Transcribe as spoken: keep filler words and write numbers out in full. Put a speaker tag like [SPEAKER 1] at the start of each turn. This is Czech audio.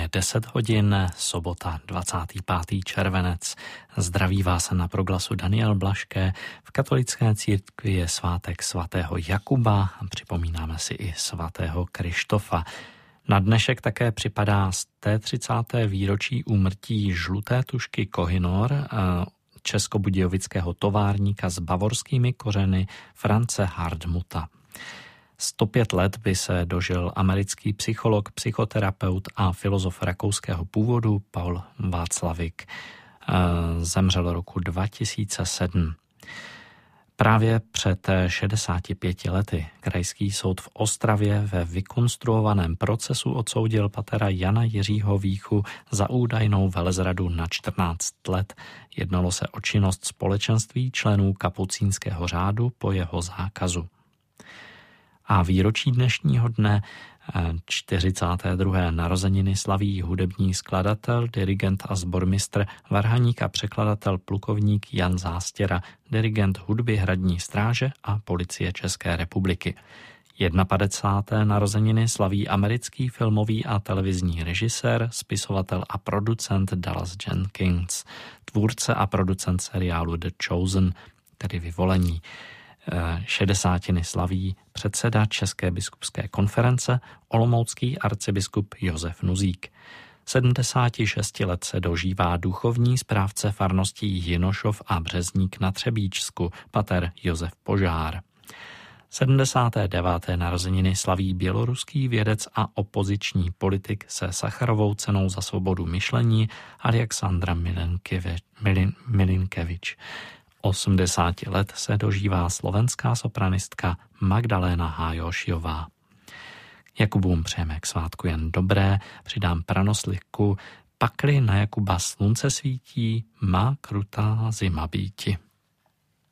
[SPEAKER 1] je deset hodin, sobota dvacátý pátý červenec. Zdraví vás na Proglasu Daniel Blašké. V katolické církvi je svátek svatého Jakuba a připomínáme si i svatého Krištofa. Na dnešek také připadá té třicáté výročí úmrtí žluté tušky Kohinor, českobudějovického továrníka s bavorskými kořeny France Hardmuta. sto pět let by se dožil americký psycholog, psychoterapeut a filozof rakouského původu Paul Václavík. Zemřel roku dva tisíce sedm. Právě před šedesáti pěti lety krajský soud v Ostravě ve vykonstruovaném procesu odsoudil patera Jana Jiřího Víchu za údajnou velezradu na čtrnáct let. Jednalo se o činnost společenství členů kapucínského řádu po jeho zákazu. A výročí dnešního dne, čtyřicáté druhé narozeniny, slaví hudební skladatel, dirigent a sbormistr, varhaník a překladatel plukovník Jan Zástěra, dirigent hudby hradní stráže a policie České republiky. padesáté narozeniny slaví americký filmový a televizní režisér, spisovatel a producent Dallas Jenkins, tvůrce a producent seriálu The Chosen, tedy Vyvolení. Šedesátiny slaví předseda České biskupské konference, olomoucký arcibiskup Josef Nuzík. sedmdesáti šesti let se dožívá duchovní správce farností Jinošov a Březník na Třebíčsku, pater Josef Požár. sedmdesáté deváté narozeniny slaví běloruský vědec a opoziční politik se Sacharovou cenou za svobodu myšlení Alexandra Milinkevič. osmdesáti let se dožívá slovenská sopranistka Magdaléna Hájošiová. Jakubům přejeme k svátku jen dobré, přidám pranosliku, pakli na Jakuba slunce svítí, má krutá zima býti.